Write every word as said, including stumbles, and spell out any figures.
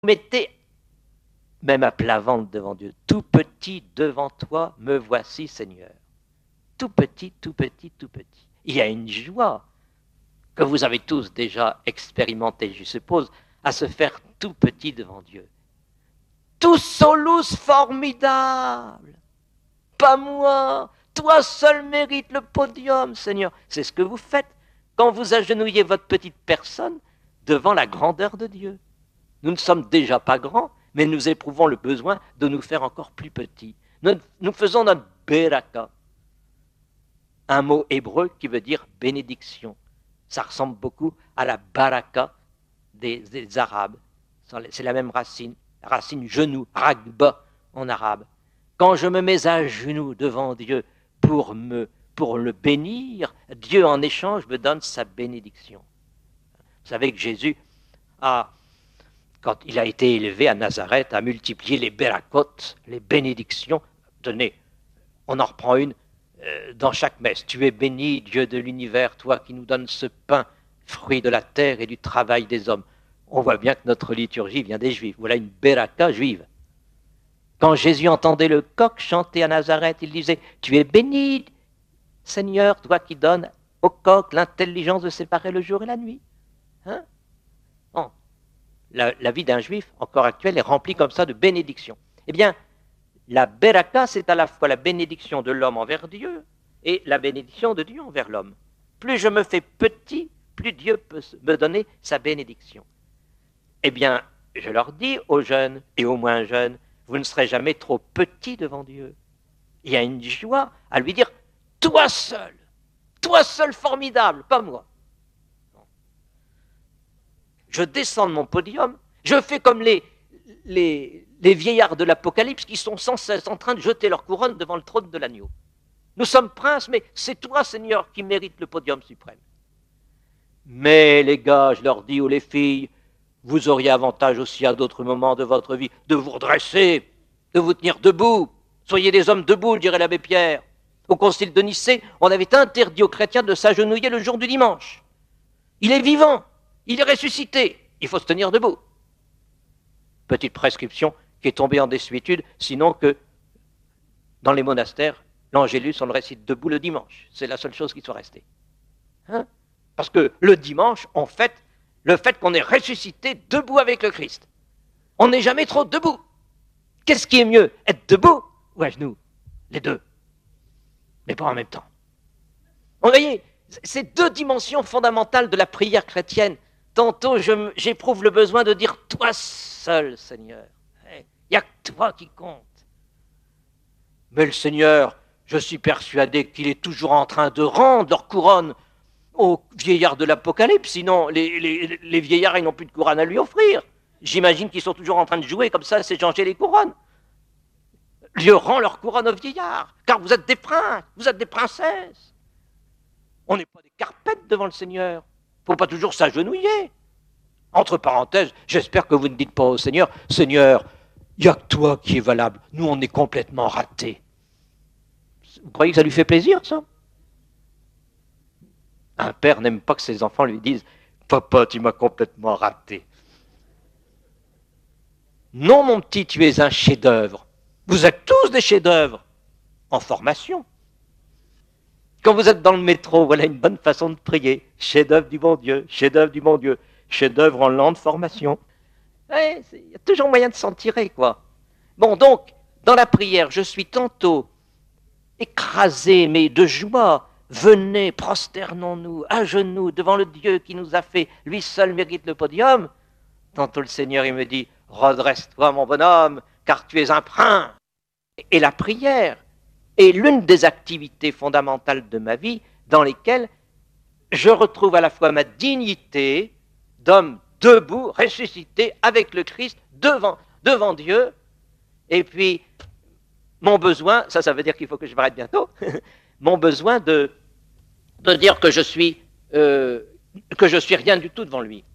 mettez même à plat ventre devant Dieu. Tout petit devant toi, me voici, Seigneur. Tout petit, tout petit, tout petit. Il y a une joie que vous avez tous déjà expérimentée, je suppose, à se faire tout petit devant Dieu. Tout solus formidable. Pas moi. Toi seul mérites le podium, Seigneur. C'est ce que vous faites quand vous agenouillez votre petite personne devant la grandeur de Dieu. Nous ne sommes déjà pas grands, mais nous éprouvons le besoin de nous faire encore plus petits. Nous, nous faisons notre beraka, un mot hébreu qui veut dire bénédiction. Ça ressemble beaucoup à la baraka des, des Arabes. C'est la même racine, la racine genou, ragba en arabe. Quand je me mets à genoux devant Dieu pour, me, pour le bénir, Dieu en échange me donne sa bénédiction. Vous savez que Jésus a, quand il a été élevé à Nazareth, a multiplié les berakot, les bénédictions. Tenez, on en reprend une euh, dans chaque messe. Tu es béni, Dieu de l'univers, toi qui nous donnes ce pain, fruit de la terre et du travail des hommes. On voit bien que notre liturgie vient des Juifs. Voilà une beraka juive. Quand Jésus entendait le coq chanter à Nazareth, il disait « Tu es béni, Seigneur, toi qui donnes au coq l'intelligence de séparer le jour et la nuit. Hein » Bon. La, la vie d'un juif, encore actuelle, est remplie comme ça de bénédictions. Eh bien, la beraka, c'est à la fois la bénédiction de l'homme envers Dieu et la bénédiction de Dieu envers l'homme. Plus je me fais petit, plus Dieu peut me donner sa bénédiction. Eh bien, je leur dis aux jeunes et aux moins jeunes, vous ne serez jamais trop petits devant Dieu. Il y a une joie à lui dire, toi seul, toi seul formidable, pas moi. Je descends de mon podium, je fais comme les, les, les vieillards de l'Apocalypse qui sont sans cesse en train de jeter leur couronne devant le trône de l'agneau. Nous sommes princes, mais c'est toi, Seigneur, qui mérite le podium suprême. Mais les gars, je leur dis, ou les filles, vous auriez avantage aussi à d'autres moments de votre vie de vous redresser, de vous tenir debout. Soyez des hommes debout, dirait l'abbé Pierre. Au concile de Nicée, on avait interdit aux chrétiens de s'agenouiller le jour du dimanche. Il est vivant, il est ressuscité, il faut se tenir debout. Petite prescription qui est tombée en désuétude, sinon que dans les monastères, l'Angélus, on le récite debout le dimanche. C'est la seule chose qui soit restée. Hein? Parce que le dimanche, on fête le fait qu'on est ressuscité debout avec le Christ. On n'est jamais trop debout. Qu'est-ce qui est mieux, être debout ou à genoux? Les deux. Mais pas en même temps. Vous voyez, c'est deux dimensions fondamentales de la prière chrétienne. Tantôt, je, j'éprouve le besoin de dire « Toi seul, Seigneur. Il n'y a que toi qui compte. » Mais le Seigneur, je suis persuadé qu'il est toujours en train de rendre leur couronne aux vieillards de l'Apocalypse, sinon les, les, les vieillards ils n'ont plus de couronne à lui offrir. J'imagine qu'ils sont toujours en train de jouer comme ça, s'échanger les couronnes. Dieu rend leur couronne aux vieillards, car vous êtes des princes, vous êtes des princesses. On n'est pas des carpettes devant le Seigneur. Il ne faut pas toujours s'agenouiller. Entre parenthèses, j'espère que vous ne dites pas au Seigneur, Seigneur, il n'y a que toi qui est valable, nous on est complètement ratés. Vous croyez que ça lui fait plaisir, ça? Un père n'aime pas que ses enfants lui disent « Papa, tu m'as complètement raté. » Non, mon petit, tu es un chef-d'œuvre. Vous êtes tous des chefs-d'œuvre en formation. Quand vous êtes dans le métro, voilà une bonne façon de prier. Chef-d'œuvre du bon Dieu, chef-d'œuvre du bon Dieu, chef-d'œuvre en lente formation. Il y a toujours moyen de s'en tirer, quoi. Bon, donc, dans la prière, je suis tantôt écrasé, mais de joie. Venez, prosternons-nous, à genoux, devant le Dieu qui nous a fait, lui seul mérite le podium. Tantôt le Seigneur, il me dit, redresse-toi mon bonhomme, car tu es un prince. Et la prière est l'une des activités fondamentales de ma vie dans lesquelles je retrouve à la fois ma dignité d'homme debout, ressuscité avec le Christ devant, devant Dieu, et puis mon besoin, ça, ça veut dire qu'il faut que je m'arrête bientôt, mon besoin de, de dire que je suis, euh, que je suis rien du tout devant lui.